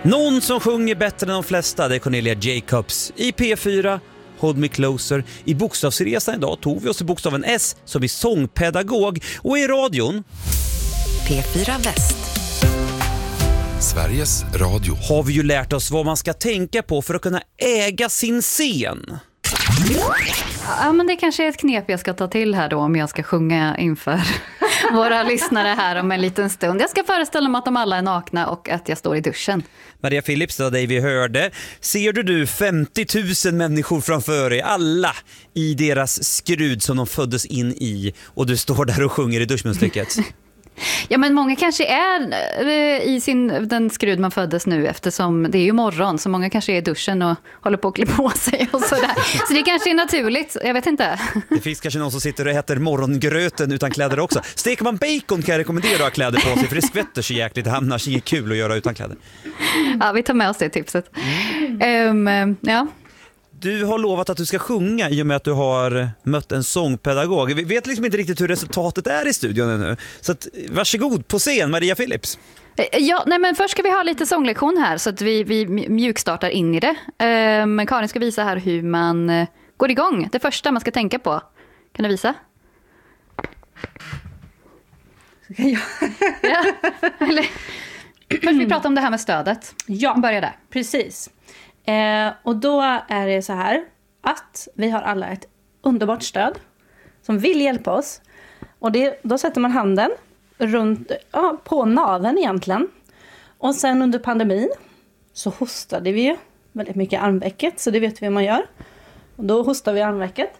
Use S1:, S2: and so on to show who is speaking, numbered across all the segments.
S1: Någon som sjunger bättre än de flesta, det är Cornelia Jacobs. I P4, Hold Me Closer. I bokstavsresan idag tog vi oss till bokstaven S som i sångpedagog. Och i radion
S2: P4 Väst,
S3: Sveriges Radio.
S1: har vi ju lärt oss vad man ska tänka på för att kunna äga sin scen.
S4: Ja, men det kanske är ett knep jag ska ta till här då om jag ska sjunga inför våra lyssnare här om en liten stund. Jag ska föreställa mig att de alla är nakna och att jag står i duschen.
S1: Maria Philips, det var dig vi hörde. Ser du 50 000 människor framför dig, alla i deras skrud som de föddes in i, och du står där och sjunger i duschmunstycket?
S4: Ja, men många kanske är i den skrud man föddes nu, eftersom det är ju morgon, så många kanske är i duschen och håller på att klä på sig och sådär. Så det kanske är naturligt, jag vet inte.
S1: Det finns kanske någon som sitter och äter morgongröten utan kläder också. Steker man bacon kan jag rekommendera att ha kläder på sig, för det skvätter så jäkligt, annars är det kul att göra utan kläder.
S4: Ja, vi tar med oss det tipset. Ja.
S1: Du har lovat att du ska sjunga i och med att du har mött en sångpedagog. Vi vet liksom inte riktigt hur resultatet är i studion ännu. Så att, varsågod på scen, Maria Philips.
S4: Ja, nej, men först ska vi ha lite sånglektion här så att vi mjukstartar in i det. Men Karin ska visa här hur man går igång. Det första man ska tänka på. Kan du visa?
S5: Ja.
S4: Ja. Eller, först vi pratar om det här med stödet.
S5: Ja,
S4: Börja där.
S5: precis. Och då är det så här att vi har alla ett underbart stöd som vill hjälpa oss. Och då sätter man handen runt, på naveln egentligen. Och sen under pandemin så hostade vi ju väldigt mycket i armvecket, så det vet vi hur man gör. Och då hostar vi armvecket.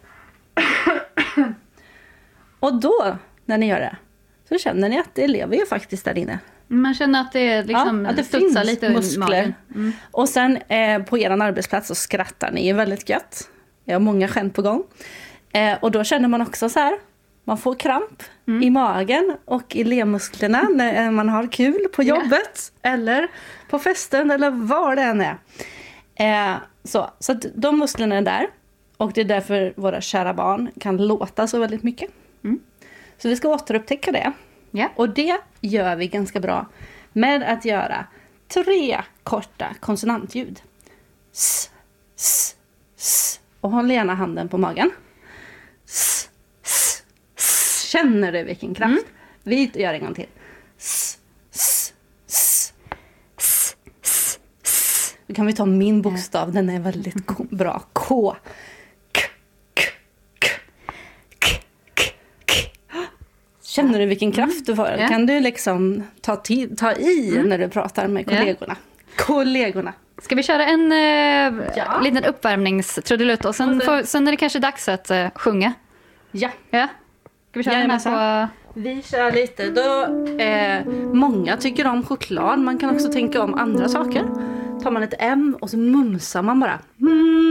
S5: Och då, när ni gör det, så känner ni att det lever ju faktiskt där inne.
S4: Man känner att det liksom
S5: att det
S4: studsar
S5: finns
S4: lite
S5: muskler. Och sen på er arbetsplats så skrattar ni väldigt gött. Jag har många skämt på gång. Och då känner man också så här, man får kramp i magen och i lemmusklerna när man har kul på jobbet eller på festen eller var det än är. Så att de musklerna är där, och det är därför våra kära barn kan låta så väldigt mycket. Så vi ska återupptäcka det.
S4: Ja.
S5: Och det gör vi ganska bra med att göra 3 korta konsonantljud. S, s, s. Och håll gärna handen på magen. S, s, s. Känner du vilken kraft? Vi gör en gång till. S, s, s. S, s, s. Då kan vi ta min bokstav, den är väldigt bra. K. Känner du vilken kraft du får?
S4: Ja.
S5: Kan du liksom ta i när du pratar med kollegorna? Kollegorna.
S4: Ska vi köra en liten uppvärmningstrudelutt och sen är det kanske dags att sjunga?
S5: Ja.
S4: Ja. Ska vi köra den här på...
S5: Vi kör lite. Många tycker om choklad. Man kan också tänka om andra saker. Tar man ett M och så mumsar man bara.